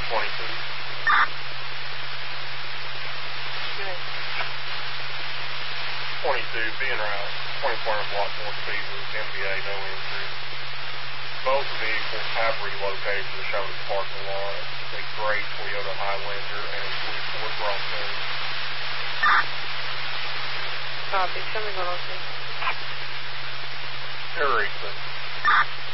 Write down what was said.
22. Good. 22, being right. 24 block North Beavers, MBA, no injury. Both vehicles have relocated to the Shoney's parking lot. A gray Toyota Highlander and a blue Ford Bronco. Copy. Show me what else. Harrison.